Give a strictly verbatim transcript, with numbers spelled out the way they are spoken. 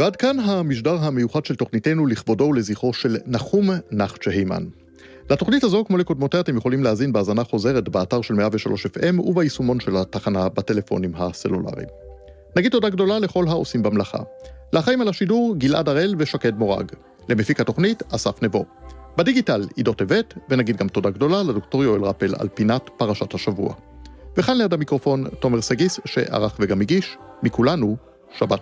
ועד כאן המשדר המיוחד של תוכניתנו לכבודו ולזכרו של נחום נחצ'ה הימן. לתוכנית הזו, כמו לקודמותיה, אתם יכולים להזין בהאזנה חוזרת באתר של מאה ושלוש אף אם וביישומון של התחנה בטלפונים הסלולריים. נגיד תודה גדולה לכל העושים במלאכה. לאחראים על השידור גלעד הראל ושקד מורג. למפיק התוכנית אסף נבו. בדיגיטל עידו טבת, ונגיד גם תודה גדולה לדוקטור יואל רפל על פינת פרשת השבוע. וכאן ליד המיקרופון תומר סגיס שערך וגם הגיש, מכולנו שבת